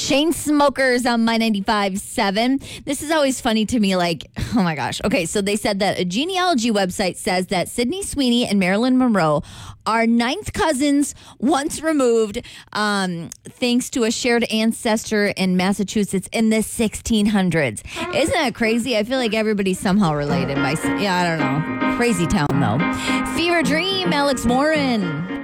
Chainsmokers on My 95.7. This is always funny to me, like, oh my gosh. Okay, so they said that a genealogy website says that Sydney Sweeney and Marilyn Monroe are ninth cousins once removed, thanks to a shared ancestor in Massachusetts in the 1600s. Isn't that crazy? I feel like everybody's somehow related. I don't know. Crazy town, though. Fever Dream, Alex Warren.